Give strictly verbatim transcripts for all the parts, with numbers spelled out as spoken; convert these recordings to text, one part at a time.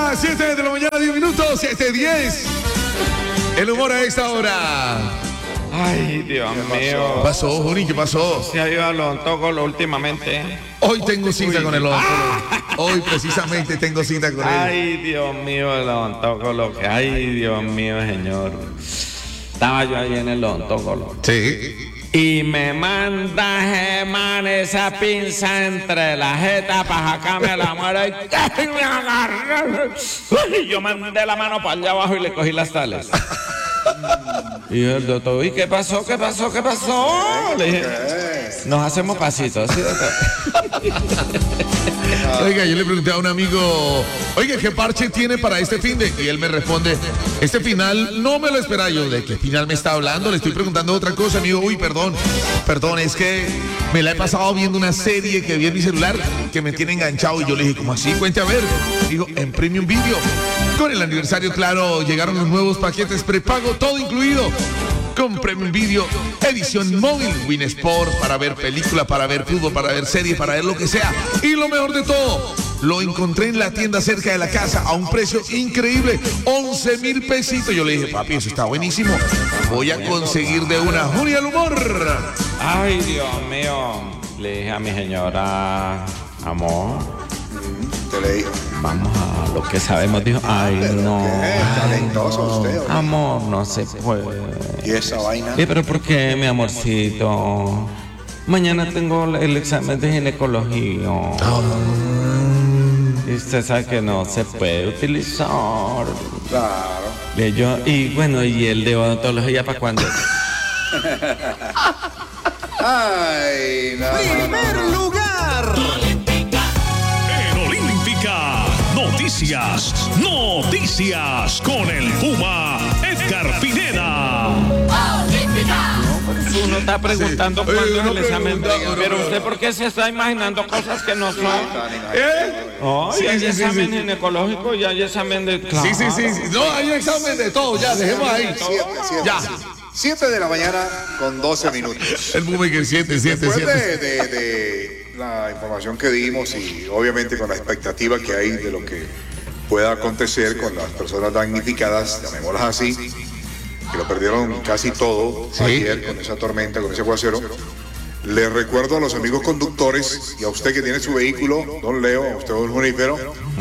mañana, siete de la mañana, diez minutos, siete diez. El humor a esta hora. Ay, Dios mío. ¿Qué pasó, Juni? ¿Qué pasó? Se ha ido al odontólogo últimamente. Hoy tengo cita con el odontólogo. Hoy precisamente tengo cita con él. Ay, Dios mío, el odontólogo. Ay, Dios mío, señor. Estaba yo ahí en el odontólogo. Sí. Y me manda Germán esa pinza entre la jeta para sacarme la muela y ¡ay, me agarró! Y yo mandé la mano para allá abajo y le cogí las tales. Y el doctor, ¿y qué pasó? ¿Qué pasó? ¿Qué pasó? Le dije, nos hacemos pasitos, ¿sí, doctor? Oiga, yo le pregunté a un amigo, oiga, ¿qué parche tiene para este fin de? Y él me responde, este final no me lo esperaba. Yo, ¿de qué final me está hablando? Le estoy preguntando otra cosa, amigo. Uy, perdón, perdón, es que me la he pasado viendo una serie que vi en mi celular que me tiene enganchado. Y yo le dije, ¿cómo así? Cuente a ver. Digo, en Premium Video. Con el aniversario, claro, llegaron los nuevos paquetes prepago, todo incluido. Con Premium Video, edición móvil, Win Sport, para ver película, para ver fútbol, para ver serie, para ver lo que sea. Y lo mejor de todo, lo encontré en la tienda cerca de la casa a un precio increíble, once mil pesitos. Yo le dije, papi, eso está buenísimo. Voy a conseguir de una. Juni al humor. Ay, Dios mío. Le dije a mi señora, amor, ¿Qué le dijo? vamos a lo que sabemos. Dijo, ay, no. ¿Qué? Talentoso usted, ¿o qué? Amor, no se puede. ¿Y esa vaina? ¿Y pero por qué, mi amorcito? Mañana tengo el examen de ginecología. Y usted sabe que no se puede utilizar. Claro. Y yo, y bueno, ¿y el de odontología para cuándo? Ay, no. Primer lugar. En Olímpica, noticias, noticias con el Puma Edgar Pineda. Uno está preguntando Sí. cuándo Oye, es el uno examen. pregunta, Pero uno- usted, ¿por qué se está imaginando cosas que no son? ¿Eh? Oh, Sí, y hay sí, sí, examen sí. ginecológico y hay examen de... Sí, sí, sí, sí. No, hay examen de todo, ya, dejemos ahí. Siete, siete, Ya. siete de la mañana con doce minutos. El Boomer siete, siete, Después siete. de, de- de la información que dimos y obviamente con la expectativa que hay de lo que pueda acontecer con las personas damnificadas, llamémoslas así, que lo perdieron casi todo Sí. ayer con esa tormenta, con ese aguacero. Les recuerdo a los amigos conductores y a usted que tiene su vehículo, don Leo, a usted, don Junípero,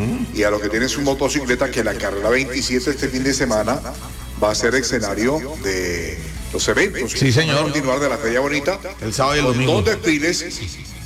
y a los que tienen su motocicleta, que la carrera veintisiete este fin de semana va a ser escenario de los eventos. Sí, señor. Va a continuar de la Feria Bonita. El sábado y el con domingo. Dos desfiles,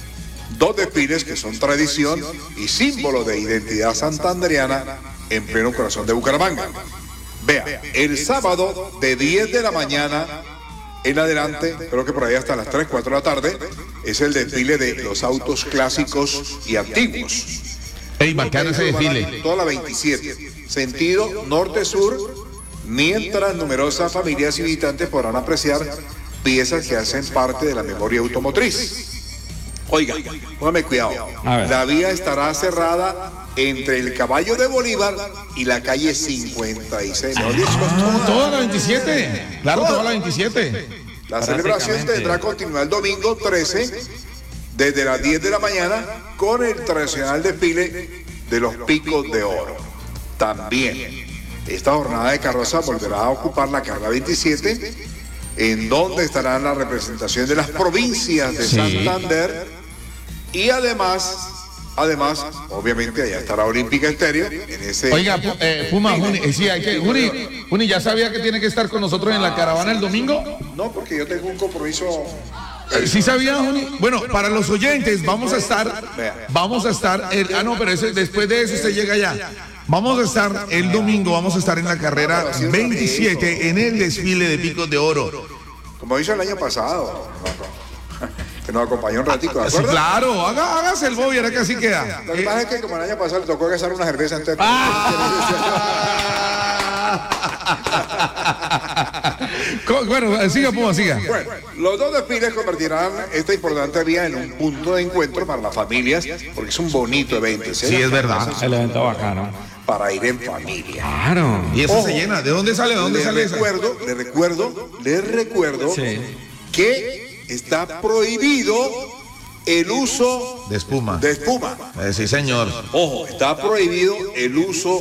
dos desfiles que son tradición y símbolo de identidad santandereana en pleno corazón de Bucaramanga. Vea, el sábado de diez de la mañana en adelante, creo que por ahí hasta las tres, cuatro de la tarde, es el desfile de los autos clásicos y antiguos. Ey, bacano ese desfile. Toda la veintisiete, sentido norte-sur, mientras numerosas familias y visitantes podrán apreciar piezas que hacen parte de la memoria automotriz. Oiga, póngame cuidado. A ver. La vía estará cerrada entre el Caballo de Bolívar y la calle cincuenta y seis. Mejor dicho, toda- Toda la veintisiete. Claro, toda la veintisiete. La celebración Prácticamente. tendrá continuar el domingo trece desde las diez de la mañana con el tradicional desfile de los Picos de Oro. También esta jornada de carroza volverá a ocupar la carrera veintisiete, en donde estarán la representación de las provincias de Sí. Santander y además, además, obviamente allá estará Olímpica Estéreo en ese. Oiga, Pu- eh, Puma, Juni, eh, sí, hay que, Juni, Juni, ¿ya sabía que tiene que estar con nosotros en la caravana el domingo? No, porque yo tengo un compromiso. Eh, ¿Sí sabía, Juni? Bueno, para los oyentes, vamos a estar, vamos a estar, el, ah, no, pero ese- después de eso usted llega ya. Vamos a estar el domingo, vamos a estar en la carrera veintisiete en el desfile de Picos de Oro. Como hizo el año pasado, que nos acompañó un ratico, ¿de Sí, acuerdo? claro, haga, hágase el bobo y ahora que así queda. Lo que pasa es que como el año pasado le tocó gastar una cerveza antes. Co- Bueno, siga, Puma, siga. Bueno, los dos desfiles convertirán esta importante vía en un punto de encuentro para las familias, porque es un bonito evento. Sí, es verdad. El evento bacano. Para ir en familia. Claro. Y eso Ojo. se llena. ¿De dónde sale? ¿De dónde Les sale esa? recuerdo, les recuerdo, les recuerdo Sí. que está prohibido el uso De espuma. de espuma. Eh, sí, señor. Ojo, está prohibido el uso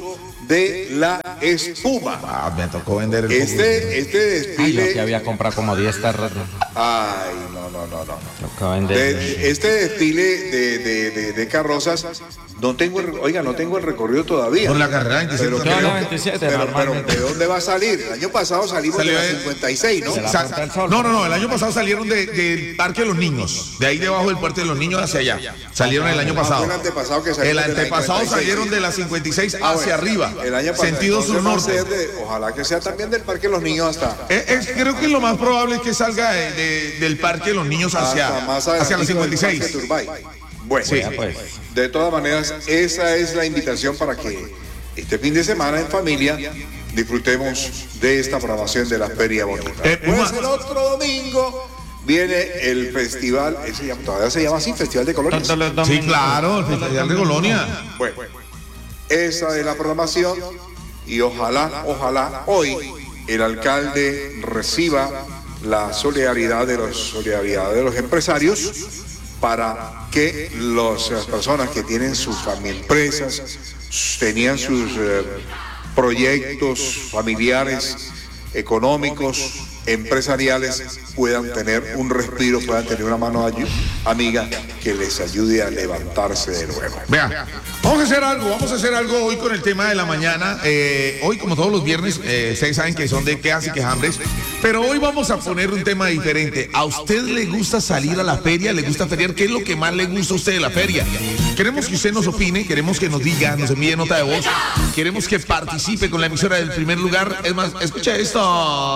de la espuma. Ah, me tocó vender el Este, este Ay, yo desfile. que había comprado como diez tarros. Ay, no, no, no, no. Tocó vender. De- este desfile de, de, de, de carrozas, no tengo el, oiga, no tengo el recorrido todavía. Por la carrera veintisiete, Pero, creo. No, no, pero- veintisiete, pero, pero, normalmente. ¿de dónde va a salir? El año pasado salimos Salió de la de- cincuenta y seis, ¿no? Se la Sa- Puerta del Sol. No, no, no, el año pasado salieron de- del Parque de los Niños, de ahí debajo del Parque de los Niños hacia allá. Salieron el año Ah, pasado. fue el antepasado que salió El de la antepasado cincuenta y seis. salieron de la cincuenta y seis Ah, hacia bueno, arriba, el año pasado, sentido entonces va a sur-norte. ser de- ojalá que sea también del Parque de los Niños hasta, Eh, es- creo que lo más probable es que salga de- de- del Parque de los Niños hacia, hasta más hacia la adelantico cincuenta y del Parque seis. Turbay. Bueno, Sí. Pues, de todas maneras, esa es la invitación para que este fin de semana en familia disfrutemos de esta programación de la Feria Bonita. Eh, Pues Uma- el otro domingo viene el festival, ese llama- todavía se llama así, Festival de Colores. todos los Sí, domingos. claro, el Festival de Colonia. Bueno, esa es la programación y ojalá, ojalá hoy el alcalde reciba la solidaridad de los, solidaridad de los empresarios para que los- las personas que tienen sus fami- empresas, tenían sus eh, proyectos familiares, económicos, empresariales, puedan tener un respiro, puedan tener una mano ayu- amiga que les ayude a levantarse de nuevo. Vea, vamos a hacer algo, vamos a hacer algo hoy con el tema de la mañana. Eh, hoy, como todos los viernes, eh, ustedes saben que son de quejas y quejambres, pero hoy vamos a poner un tema diferente. ¿A usted le gusta salir a la feria? ¿Le gusta feriar? ¿Qué es lo que más le gusta a usted de la feria? Queremos que usted nos opine, queremos que nos diga, nos envíe nota de voz, queremos que participe con la emisora del primer lugar. Es más, escucha esto.